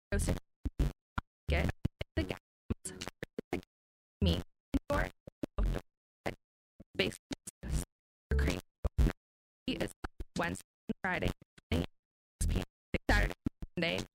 roasted get the gas meat indoor outdoor based cream is Wednesday and Friday 6 p.m. Saturday Sunday